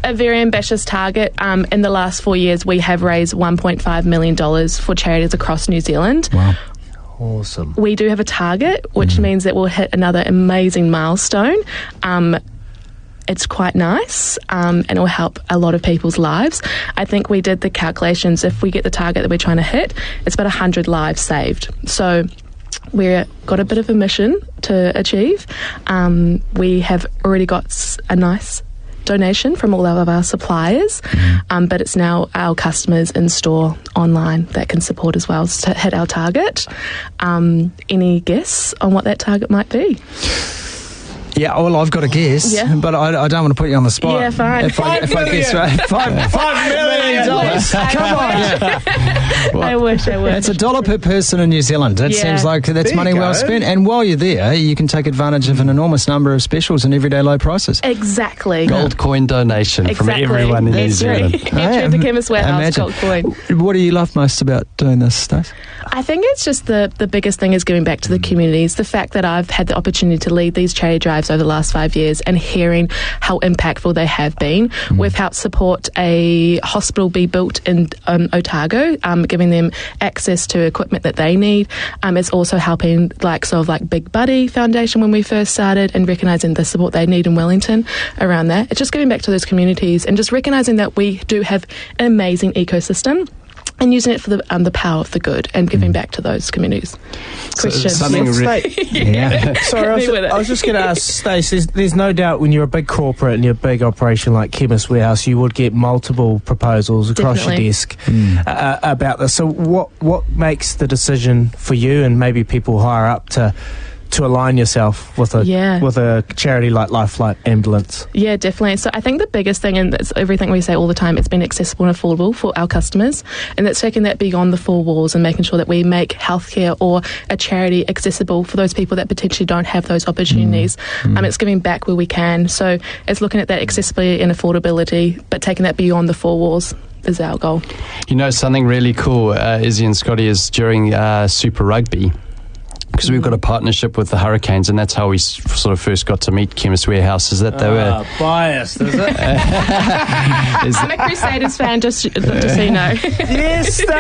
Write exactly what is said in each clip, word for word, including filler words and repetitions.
a very ambitious target. Um, in the last four years, we have raised one point five million dollars for charities across New Zealand. Wow. Awesome. We do have a target, which mm. means that we'll hit another amazing milestone. Um, it's quite nice, um, and it will help a lot of people's lives. I think we did the calculations. If we get the target that we're trying to hit, it's about one hundred lives saved. So we've got a bit of a mission to achieve. Um, we have already got a nice donation from all of our suppliers, um, but it's now our customers in store online that can support as well to hit our target. Um, any guess on what that target might be? Yeah, well, I've got a guess, yeah. but I, I don't want to put you on the spot. Yeah, fine. If I, five if I guess million. right, five, five million dollars. Come on. Yeah. I wish, I wish. It's a dollar per person in New Zealand. It yeah. seems like that's there money well spent. And while you're there, you can take advantage of an enormous number of specials and everyday low prices. Exactly. Gold coin donation exactly. from everyone in that's New Zealand. Right. Entry into Chemist Warehouse, gold coin. What do you love most about doing this, Stace? I think it's just the, the biggest thing is giving back to the communities. The fact that I've had the opportunity to lead these charity drives over the last five years and hearing how impactful they have been. Mm. We've helped support a hospital be built in um, Otago, um, giving them access to equipment that they need. Um, it's also helping like sort of like Big Buddy Foundation when we first started and recognising the support they need in Wellington around that. It's just giving back to those communities and just recognising that we do have an amazing ecosystem and using it for the um, the power of the good and giving mm. back to those communities. Questions? So, something re- yeah. Sorry, I was, I was just going to ask Stace, there's, there's no doubt when you're a big corporate and you're a big operation like Chemist Warehouse, you would get multiple proposals across Definitely. your desk mm. uh, about this. So what, what makes the decision for you and maybe people higher up to to align yourself with a yeah. with a charity like Lifelight Ambulance? Yeah, definitely. So I think the biggest thing, and it's everything we say all the time, it's been accessible and affordable for our customers, and that's taking that beyond the four walls and making sure that we make healthcare or a charity accessible for those people that potentially don't have those opportunities. Mm. Um, it's giving back where we can. So it's looking at that accessibility and affordability, but taking that beyond the four walls is our goal. You know, something really cool, uh, Izzy and Scotty, is during uh, Super Rugby, because we've got a partnership with the Hurricanes, and that's how we s- sort of first got to meet Chemist Warehouse, is that they uh, were... biased, is it? is I'm a Crusaders fan, just, just so you know. Yes, Stace!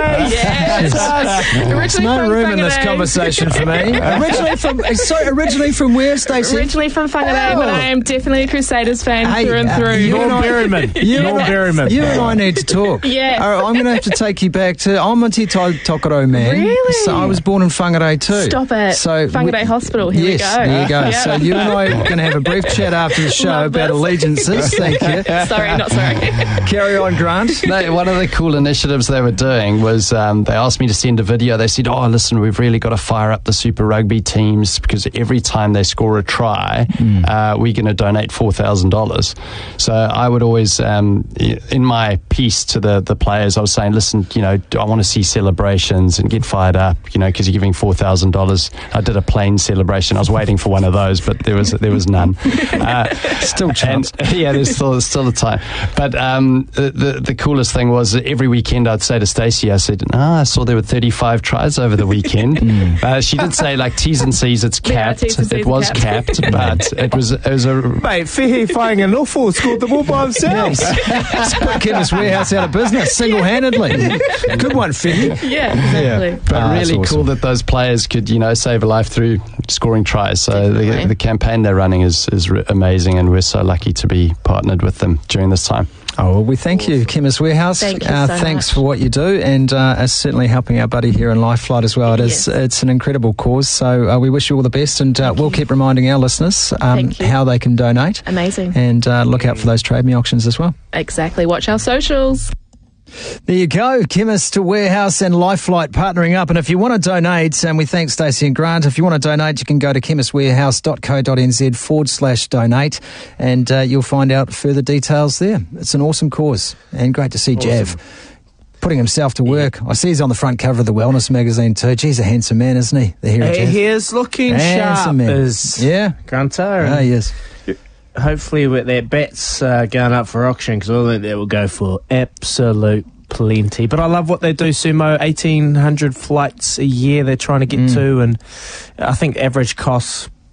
Yes. There's no room in this conversation for me. originally from so originally from where, Stacey? Originally from Whangarei, Oh. but I am definitely a Crusaders fan Hey, through and uh, through. you Norm and I- Berryman. You Norm and I- Berryman. You and I need to talk. Yeah. All right, I'm going to have to take you back to... I'm a Te Tai Tokoro man. Really? So I was born in Whangarei too. Stop it. So Whangarei we- Hospital, here yes, we go. there you go. Yeah. So you and I are going to have a brief chat after the show Love about this. allegiances. Thank you. Sorry, not sorry. Carry on, Grant. No, one of the cool initiatives they were doing was um, they asked me to send a video. They said, oh, listen, we've really got to fire up the Super Rugby teams because every time they score a try, mm. uh, we're going to donate four thousand dollars. So I would always, um, in my piece to the, the players, I was saying, listen, you know, I want to see celebrations and get fired up, you know, because you're giving four thousand dollars. I did a plane celebration. I was waiting for one of those, but there was there was none. Uh, Still chance. and, yeah, there's still there's still a time. But um, the, the the coolest thing was that every weekend I'd say to Stacey, I said, "Ah, I saw there were thirty-five tries over the weekend." mm. uh, she did say like T's and C's, it's capped. Yeah, T's and C's it was capped. capped, but it was it was a Mate, Fehi Whainga Nofo scored them all by himself. Let's put Chemist Warehouse out of business single-handedly. Good one, Finn. Yeah, exactly. Yeah. But Ah, really that's awesome. cool that those players could, you know, save a life through scoring tries. So the, Definitely. the campaign they're running is, is re- amazing, and we're so lucky to be partnered with them during this time. Oh, well, we thank you, Chemist Warehouse. Thank you uh, so thanks much. for what you do, and uh, it's certainly helping our buddy here in Lifelight as well. It is, Yes. it's an incredible cause, so uh, we wish you all the best, and uh, we'll keep reminding our listeners um, Thank you. how they can donate. Amazing. And uh, look out for those trade me auctions as well. Exactly. Watch our socials. There you go, Chemist Warehouse and Lifelight partnering up. And if you want to donate, and we thank Stacey and Grant, if you want to donate, you can go to chemistwarehouse.co.nz forward slash donate, and uh, you'll find out further details there. It's an awesome cause, and great to see Awesome. Jav putting himself to work. I see he's on the front cover of the Wellness magazine too. Geez, a handsome man, isn't he? The hero, Hey, Jav. here's looking Handsome sharp man. as Yeah. Grunter. Ah, and yes. hopefully with their bets uh, going up for auction, because I think they will go for absolute plenty. But I love what they do, Sumo. eighteen hundred flights a year they're trying to get Mm. to, and I think average costs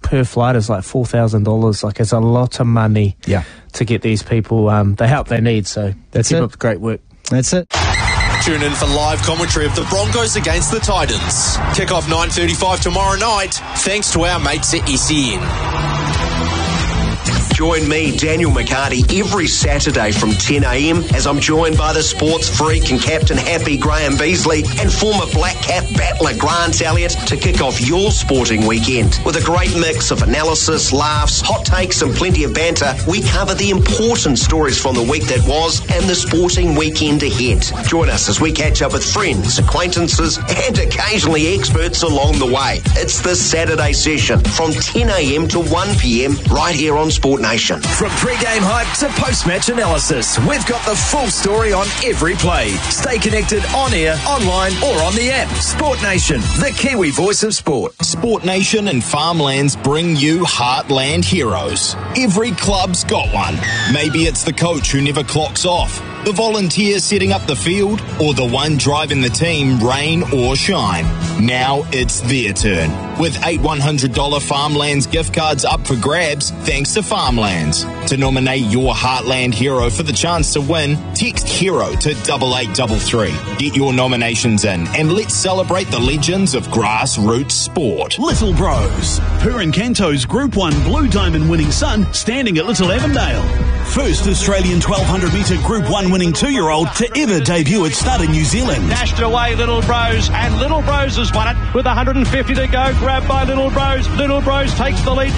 per flight is like four thousand dollars. Like, it's a lot of money yeah. to get these people um, the help they need. So that's keep it. up the great work. That's it. Tune in for live commentary of the Broncos against the Titans. Kick off nine thirty-five tomorrow night, thanks to our mates at S E N. Join me, Daniel McCarty, every Saturday from ten a.m. as I'm joined by the sports freak and captain happy Graham Beasley and former Black Cap battler Grant Elliott to kick off your sporting weekend. With a great mix of analysis, laughs, hot takes and plenty of banter, we cover the important stories from the week that was and the sporting weekend ahead. Join us as we catch up with friends, acquaintances and occasionally experts along the way. It's the Saturday session from ten a.m. to one p.m. right here on Sport Nation. From pre-game hype to post-match analysis, we've got the full story on every play. Stay connected on air, online or on the app. Sport Nation, the Kiwi voice of sport. Sport Nation and Farmlands bring you Heartland Heroes. Every club's got one. Maybe it's the coach who never clocks off, the volunteer setting up the field, or the one driving the team rain or shine. Now it's their turn. With eight one hundred dollars Farmlands gift cards up for grabs, thanks to Farmlands. To nominate your Heartland hero for the chance to win, text HERO to double eight double three. Get your nominations in and let's celebrate the legends of grassroots sport. Little Bros. Purin Canto's Group one Blue Diamond winning son standing at Little Avondale. First Australian twelve hundred metre Group one winning two-year-old to ever debut at Stud in New Zealand. Dashed away Little Bros, and Little Bros has won it with one hundred fifty to go. Grabbed by Little Bros. Little Bros takes the lead